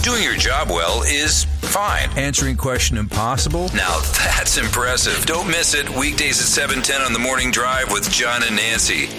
Doing your job well is fine. Answering question impossible? Now that's impressive. Don't miss it. Weekdays at 7:10 on the Morning Drive with John and Nancy.